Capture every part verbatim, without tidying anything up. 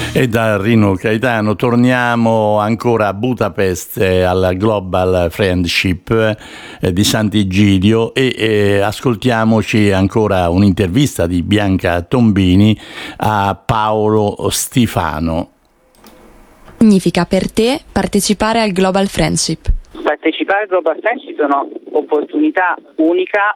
E da Rino Gaetano torniamo ancora a Budapest, eh, al Global Friendship eh, di Sant'Egidio e eh, ascoltiamoci ancora un'intervista di Bianca Tombini a Paolo Stefano. Significa per te partecipare al Global Friendship? Partecipare al Global Friendship è un'opportunità unica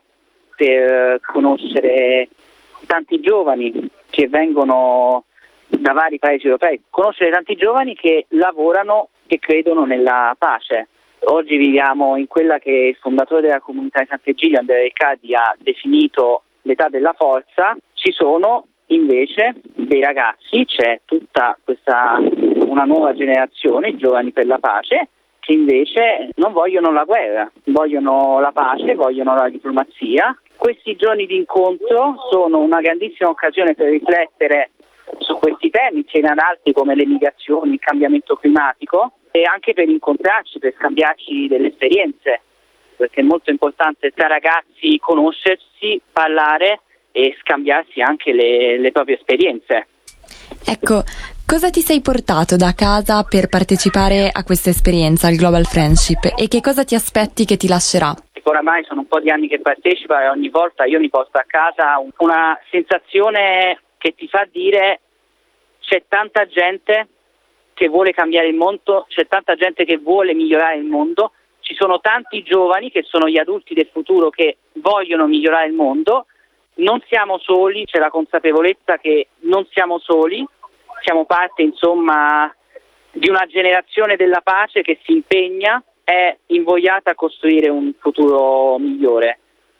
per conoscere tanti giovani che vengono da vari paesi europei, conoscere tanti giovani che lavorano e credono nella pace. Oggi viviamo in quella che il fondatore della comunità di Sant'Egidio, Andrea Riccardi, ha definito l'età della forza. Ci sono invece dei ragazzi, c'è tutta questa una nuova generazione, giovani per la pace, che invece non vogliono la guerra, vogliono la pace, vogliono la diplomazia. Questi giorni di incontro sono una grandissima occasione per riflettere su questi temi, insieme ad altri come le migrazioni, il cambiamento climatico, e anche per incontrarci, per scambiarci delle esperienze, perché è molto importante tra ragazzi conoscersi, parlare e scambiarsi anche le, le proprie esperienze. Ecco, cosa ti sei portato da casa per partecipare a questa esperienza, al Global Friendship, e che cosa ti aspetti che ti lascerà? Oramai sono un po' di anni che partecipo e ogni volta io mi porto a casa una sensazione che ti fa dire: c'è tanta gente che vuole cambiare il mondo, c'è tanta gente che vuole migliorare il mondo, ci sono tanti giovani che sono gli adulti del futuro che vogliono migliorare il mondo, non siamo soli, c'è la consapevolezza che non siamo soli, siamo parte insomma di una generazione della pace che si impegna, è invogliata a costruire un futuro migliore.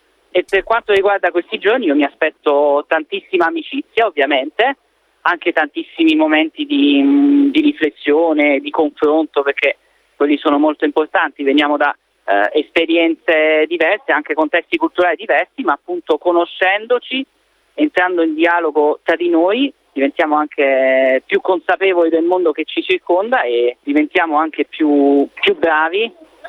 E per quanto riguarda questi giorni io mi aspetto tantissima amicizia, ovviamente, anche tantissimi momenti di, di riflessione, di confronto, perché quelli sono molto importanti. Veniamo da eh, esperienze diverse, anche contesti culturali diversi, ma appunto conoscendoci, entrando in dialogo tra di noi, diventiamo anche più consapevoli del mondo che ci circonda e diventiamo anche più, più bravi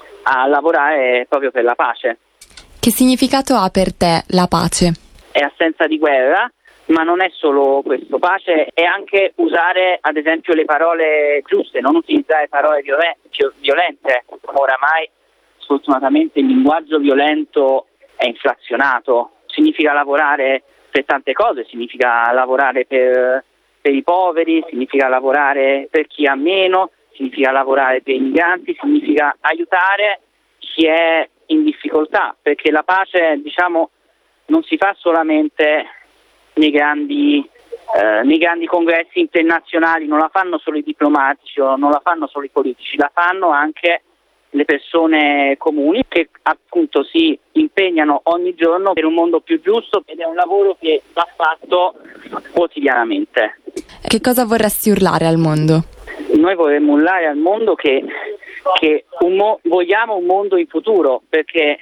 a lavorare proprio per la pace. Che significato ha per te la pace? È assenza di guerra, ma non è solo questo. Pace è anche usare ad esempio le parole giuste, non utilizzare parole violente. Oramai sfortunatamente il linguaggio violento è inflazionato. Significa lavorare per tante cose, significa lavorare per, per i poveri, significa lavorare per chi ha meno, significa lavorare per i migranti, significa aiutare chi è in difficoltà, perché la pace, diciamo, non si fa solamente nei grandi, eh, nei grandi congressi internazionali, non la fanno solo i diplomatici o non la fanno solo i politici, la fanno anche le persone comuni che appunto si impegnano ogni giorno per un mondo più giusto, ed è un lavoro che va fatto quotidianamente. Che cosa vorresti urlare al mondo? Noi vorremmo urlare al mondo che, che un mo- vogliamo un mondo in futuro, perché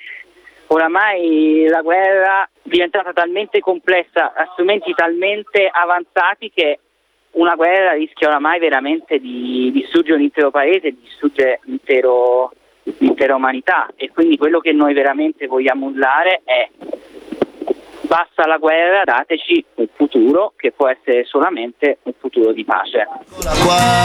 oramai la guerra è diventata talmente complessa, ha strumenti talmente avanzati che una guerra rischia oramai veramente di distruggere un intero paese, di distruggere l'intero, l'intera umanità. E quindi quello che noi veramente vogliamo urlare è: basta la guerra, dateci un futuro che può essere solamente un futuro di pace.